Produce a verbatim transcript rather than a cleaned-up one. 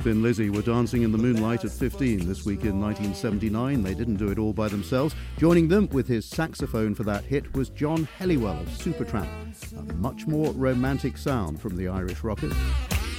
Thin Lizzy were dancing in the moonlight at fifteen this week in nineteen seventy-nine. They didn't do it all by themselves. Joining them with his saxophone for that hit was John Helliwell of Supertramp. A much more romantic sound from the Irish Rockers.